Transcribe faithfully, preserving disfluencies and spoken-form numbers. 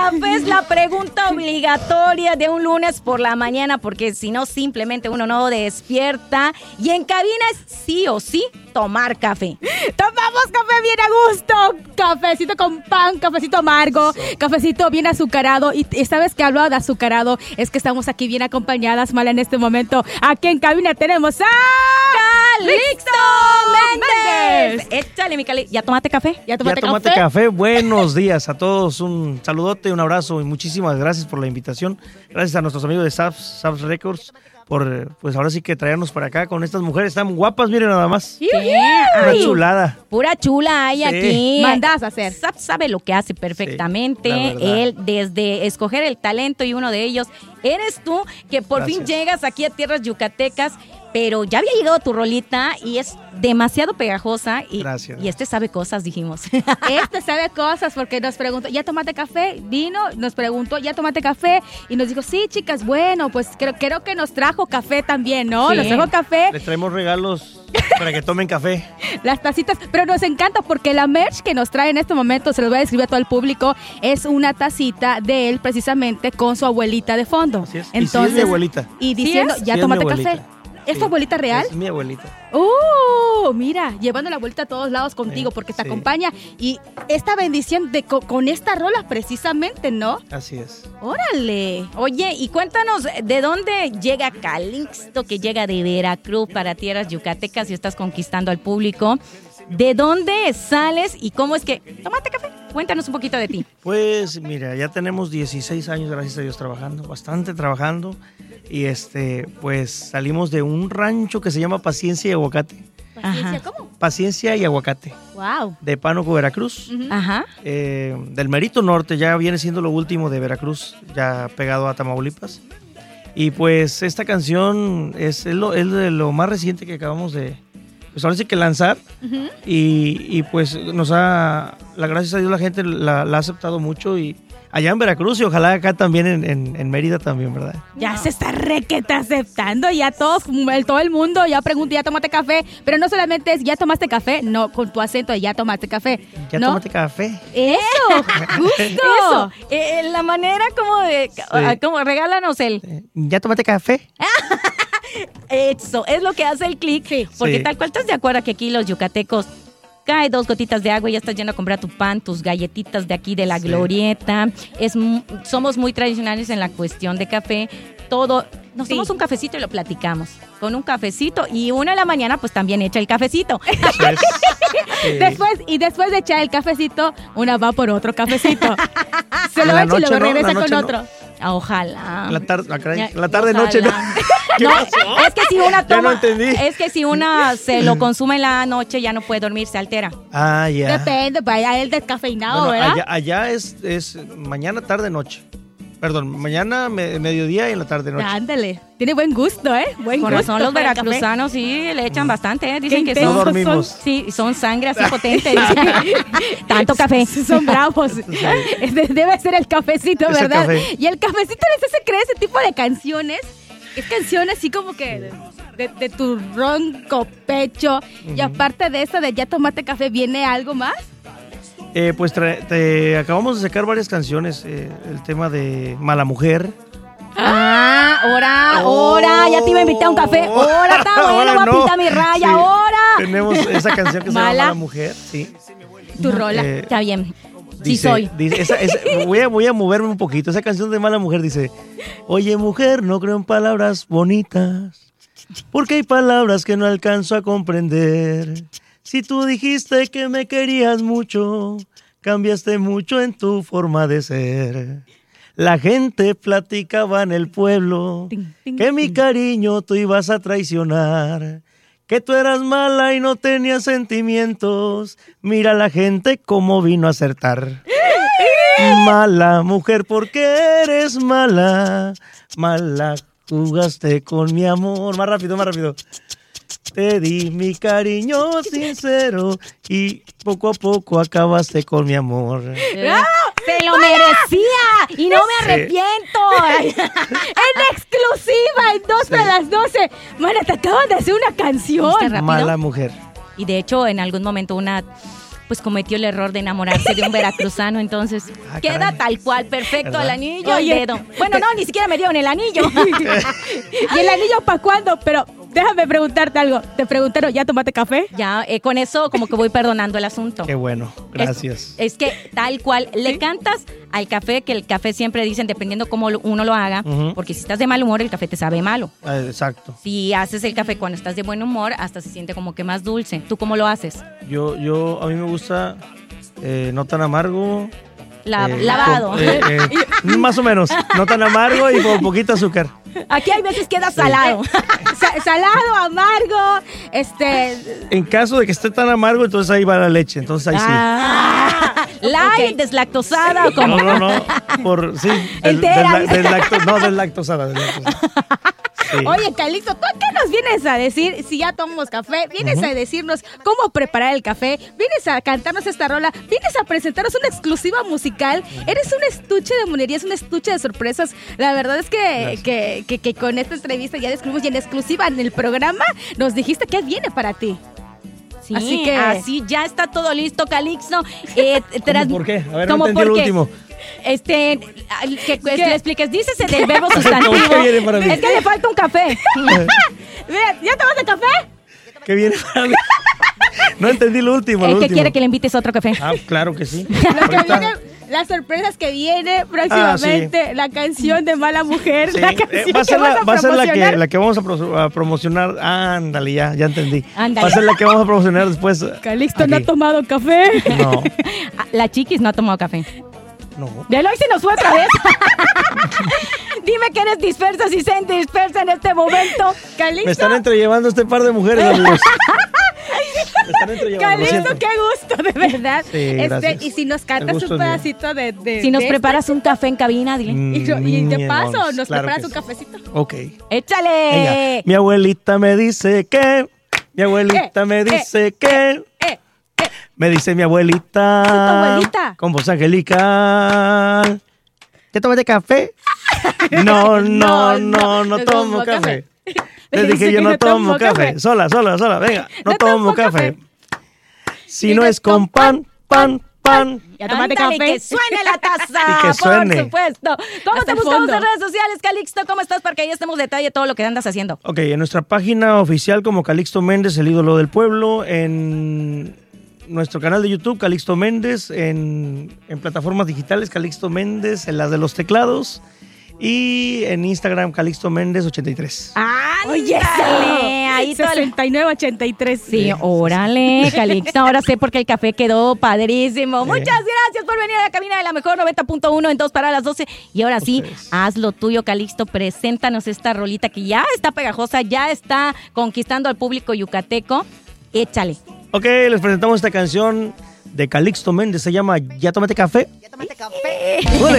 café es la pregunta obligatoria de un lunes por la mañana, porque si no, simplemente uno no despierta. Y en cabina es sí o sí tomar café. Tomamos café bien a gusto. Cafecito con pan, cafecito amargo, cafecito bien azucarado. Y esta vez que hablo de azucarado, es que estamos aquí bien acompañadas, Mala, en este momento. Aquí en cabina tenemos a... ¡Calixto Méndez! Échale, mi Cali. ¿Ya tomaste café? ¿Ya tomaste, ¿Ya tomaste café? café? Buenos días a todos. Un saludote, un abrazo y muchísimas gracias por la invitación. Gracias a nuestros amigos de Sabs, Sabs Records por, pues ahora sí que traernos para acá con estas mujeres tan guapas, miren nada más. ¿Qué? Una Ay, chulada. Pura chula hay Sí. aquí. Mandás a hacer. Sab sabe lo que hace perfectamente. Sí, la verdad. Él, desde escoger el talento, y uno de ellos eres tú, que por Gracias. fin llegas aquí a tierras yucatecas. Pero ya había llegado tu rolita y es demasiado pegajosa. Y, Gracias. y este sabe cosas, dijimos. Este sabe cosas porque nos preguntó, ¿ya tomaste café? Vino, nos preguntó, ¿ya tomaste café? Y nos dijo, sí, chicas, bueno, pues creo, creo que nos trajo café también, ¿no? Sí. Nos trajo café, Les traemos regalos para que tomen café. las tacitas, pero nos encanta porque la merch que nos trae en este momento, se los voy a describir a todo el público, es una tacita de él precisamente con su abuelita de fondo. Así es. Y sí es mi abuelita. Y diciendo, es? ¿ya Sí es tomaste mi café? abuelita. ¿Es tu Sí. abuelita real? Es mi abuelita. ¡Oh! Mira, llevando la vuelta a todos lados contigo Sí, porque te sí. acompaña. Y esta bendición de co- con esta rola precisamente, ¿no? Así es. ¡Órale! Oye, y cuéntanos, ¿de dónde llega Calixto, que llega de Veracruz para tierras yucatecas y estás conquistando al público? ¿De dónde sales y cómo es que... ¿Tomaste café? Cuéntanos un poquito de ti. Pues mira, ya tenemos dieciséis años, gracias a Dios, trabajando, bastante trabajando. Y este, pues salimos de un rancho que se llama Paciencia y Aguacate. ¿Paciencia Ajá. cómo? Paciencia y Aguacate, ¡Wow! de Pánuco, Veracruz. Ajá. Eh, del Merito Norte, ya viene siendo lo último de Veracruz, ya pegado a Tamaulipas. Y pues esta canción es, es, lo, es de lo más reciente que acabamos de, pues ahora sí que lanzar. y, y pues nos ha, la gracias a Dios la gente la, la ha aceptado mucho y allá en Veracruz y ojalá acá también en, en, en Mérida también, ¿verdad? Ya se está requete aceptando, ya todos, el, todo el mundo ya pregunta, ¿ya tomaste café? Pero no solamente es, ¿ya tomaste café? No, con tu acento de, ¿ya tomaste café? ¿Ya ¿no? tomaste café? ¡Eso! ¡Justo! Eso, eh, la manera como de... ah, como regálanos el... Eh, ¿Ya tomaste café? Eso, es lo que hace el clic. Sí. Porque Sí. tal cual, ¿estás de acuerdo que aquí los yucatecos cae dos gotitas de agua y ya estás yendo a comprar tu pan, tus galletitas de aquí de la Sí. glorieta? Es, mu- somos muy tradicionales en la cuestión de café. Todo, nos Sí. tomamos un cafecito y lo platicamos. Con un cafecito y una de la mañana pues también echa el cafecito. Eso es. Sí. Después, y después de echar el cafecito, una va por otro cafecito. Se En lo la echa y noche luego no, regresa la con noche no. otro. Ah, Ojalá. La tarde, la, caray, Ya, la tarde noche, ¿no? ojalá. ¿Qué No, pasó? es que si una Ya toma, no entendí. es que si una se lo consume en la noche ya no puede dormir, se altera. Ah, ya. Depende, vaya el descafeinado, Bueno, ¿verdad? allá, allá es, es mañana, tarde, noche. Perdón, mañana, me- mediodía y en la tarde, noche. Ándale. Tiene buen gusto, ¿eh? Buen Con gusto. razón los para el café. veracruzanos sí le echan bastante, ¿eh? Dicen Qué que intensos No son, dormimos. son. sí, son sangre así potente. Tanto café. Son bravos. De- Debe ser el cafecito, Es el ¿verdad? café. Y el cafecito les hace creer ese tipo de canciones. Es canciones así como que de, de- de tu ronco pecho. Y aparte de eso, de ya tomaste café, ¿viene algo más? Eh, pues tra- te, acabamos de sacar varias canciones. eh, el tema de Mala Mujer. Ah, ahora, ahora, ya te iba a invitar a un café. Ahora está bueno, Ahora voy a no. pintar mi raya, Sí. ahora. Tenemos esa canción que se llama Mala. Mala Mujer. Sí. Tu rola. Eh, Está bien. Sí Dice- soy. dice- esa- esa- voy, a, voy a moverme un poquito. Esa canción de Mala Mujer dice: Oye, mujer, no creo en palabras bonitas, porque hay palabras que no alcanzo a comprender. Si tú dijiste que me querías mucho, cambiaste mucho en tu forma de ser. La gente platicaba en el pueblo Tin, tin, que mi cariño tú ibas a traicionar, que tú eras mala y no tenías sentimientos. Mira la gente cómo vino a acertar. Mala mujer, porque eres mala. Mala, jugaste con mi amor. Más rápido, más rápido. Te di mi cariño sincero y poco a poco acabaste con mi amor. Se lo merecía y no me arrepiento. En exclusiva, en dos a las doce. Mana, te acaban de hacer una canción. ¿Viste rápido? Mala mujer. Y de hecho, en algún momento una pues cometió el error de enamorarse de un veracruzano, entonces Ah, queda caray. tal cual, perfecto, ¿Verdad? al anillo, Oye. el dedo. Bueno, no, ni siquiera me dieron el anillo. ¿Y el anillo para cuándo? Pero déjame preguntarte algo. Te preguntaron, ¿ya tomaste café? Ya, eh, con eso como que voy perdonando el asunto. Qué bueno, gracias. Es, es que tal cual, le cantas al café, que el café siempre dicen, dependiendo cómo lo- uno lo haga, Ujú. porque si estás de mal humor, el café te sabe malo. Ah, exacto. Si haces el café cuando estás de buen humor, hasta se siente como que más dulce. ¿Tú cómo lo haces? Yo, yo, a mí me gusta eh, no tan amargo. La- eh, lavado. con- eh, eh, más o menos, no tan amargo y con poquito azúcar. Aquí hay veces queda salado. Sa- salado, amargo, este... En caso de que esté tan amargo, entonces ahí va la leche. Entonces ahí Ah, light, Ok. deslactosada o sí. como. No, no, no. Por, sí. Entera, del- dice. deslacto- no, deslactosada. deslactosada. Sí. Oye, Calixto, ¿tú qué nos vienes a decir si ya tomamos café? Vienes a decirnos cómo preparar el café, vienes a cantarnos esta rola, vienes a presentarnos una exclusiva musical. Eres un estuche de monerías, un estuche de sorpresas. La verdad es que, que, que, que con esta entrevista ya descubrimos y en exclusiva en el programa nos dijiste qué viene para ti. Sí, Así que- así ya está todo listo, Calixto. Eh, tras- ¿Por qué? A ver, no ¿Cómo entendí el por qué? último. Este, al- que, que ¿Qué? le expliques, dícese del verbo ¿Cómo sustantivo. que viene para mí? Es que le falta un café. Mira, ¿ya tomaste café? ¿Qué viene para mí? No entendí lo último. El lo que último. quiere que le invites otro café. Ah, claro que sí. Lo que Ahorita- viene, las sorpresas que viene próximamente, la canción de Mala Mujer, Sí, la eh, canción va a ser, que la, vas a va a ser la, que, promocionar. la que vamos a, pro- a promocionar. Ándale, ya, ya entendí. Ándale. Va a ser la que vamos a promocionar después. Calixto no ha aquí. tomado café. No, Ah, La chiquis no ha tomado café. no. Ya hoy se nos fue otra vez. Dime que eres dispersa si se dispersa en este momento. Calixto, Me están entrellevando este par de mujeres, amigos. Me están entrellevando, lo Calixto, siento. qué gusto, de verdad. Sí, Este, gracias. y si nos El cantas gusto un es mío. pedacito de, de- Si nos de preparas un café en cabina, dile. Mm, este- y, y de bien, paso, vamos, nos claro preparas que un sí. cafecito. Ok. ¡Échale! Venga, mi abuelita me dice que. Mi abuelita Eh, me eh, dice que. Eh, eh, Me dice mi abuelita. ¿Tu abuelita? Con voz angelical. ¿Ya tomaste café? No, no, no, no, no tomo tomo café. café. Les Dice dije yo que no no tomo tomo café. café. Sola, sola, sola. Venga, no No tomo tomo café. café. Si Dices no es con pan, pan, pan. ¿Ya tomaste Ándale, café? que suene la taza, Y que suene. por supuesto. ¿Cómo Hasta te el buscamos fondo. en redes sociales, Calixto? ¿Cómo estás? Para que ahí estemos detalle de todo lo que andas haciendo. Ok, en nuestra página oficial como Calixto Méndez, el ídolo del pueblo, en nuestro canal de YouTube, Calixto Méndez, en, en plataformas digitales, Calixto Méndez, en las de los teclados, y en Instagram, Calixto Méndez ochenta y tres. Oye, Ándale, ahí todo el- sesenta y nueve ochenta y tres. Sí, órale, Calixto. Ahora sé por qué el café quedó padrísimo. Muchas gracias por venir a la cabina de la mejor noventa punto uno en dos para las doce. Y ahora sí, Ustedes. haz lo tuyo, Calixto. Preséntanos esta rolita que ya está pegajosa, ya está conquistando al público yucateco. Échale. Ok, les presentamos esta canción de Calixto Méndez, se llama Ya tómate café. Ya tomaste café. ¡Ule!